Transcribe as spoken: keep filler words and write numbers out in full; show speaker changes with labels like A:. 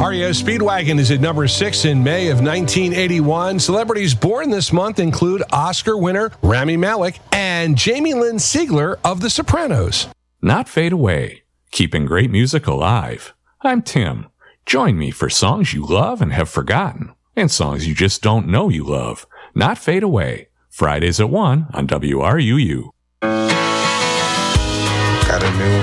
A: R E O Speedwagon is at number six in May of nineteen eighty-one. Celebrities born this month include Oscar winner Rami Malek and Jamie Lynn Sigler of The Sopranos.
B: Not fade away, keeping great music alive. I'm Tim. Join me for songs you love and have forgotten, and songs you just don't know you love. Not fade away. Fridays at one on W R U U.
C: Got a new